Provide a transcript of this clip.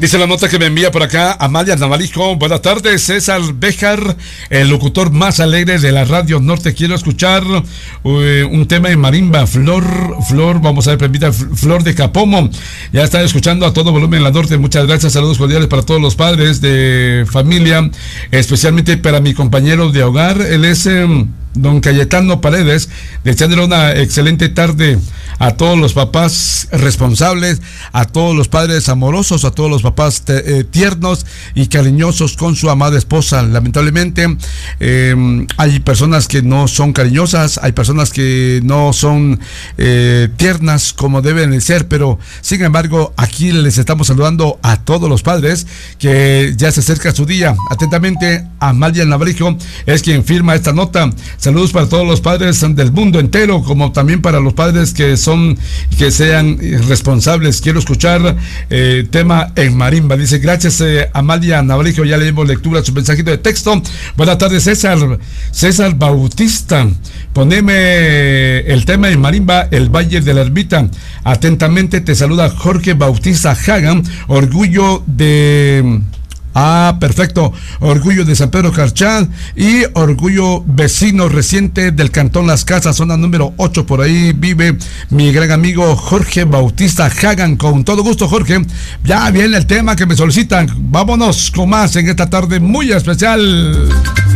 Dice la nota que me envía por acá Amalia Navalijo. Buenas tardes, César Béjar, el locutor más alegre de la Radio Norte. Quiero escuchar un tema de marimba. Flor, vamos a ver, permita, Flor de Capomo. Ya está escuchando a todo volumen en la Norte. Muchas gracias, saludos cordiales para todos los padres de familia, especialmente para mi compañero de hogar. Él es don Cayetano Paredes, deseándole una excelente tarde a todos los papás responsables, a todos los padres amorosos, a todos los papás tiernos y cariñosos con su amada esposa. Lamentablemente hay personas que no son cariñosas, hay personas que no son tiernas como deben de ser, pero sin embargo aquí les estamos saludando a todos los padres que ya se acerca su día. Atentamente, Amalia Navarijo es quien firma esta nota. Saludos para todos los padres del mundo entero, como también para los padres que sean responsables. Quiero escuchar tema en marimba. Dice, gracias Amalia Navarijo, ya leímos lectura su mensajito de texto. Buenas tardes, César Bautista, poneme el tema en marimba, El Valle de la Ermita. Atentamente te saluda Jorge Bautista Hagan, orgullo de... perfecto. Orgullo de San Pedro Carchal y orgullo vecino reciente del Cantón Las Casas, zona número 8. Por ahí vive mi gran amigo Jorge Bautista Hagan. Con todo gusto, Jorge. Ya viene el tema que me solicitan. Vámonos con más en esta tarde muy especial.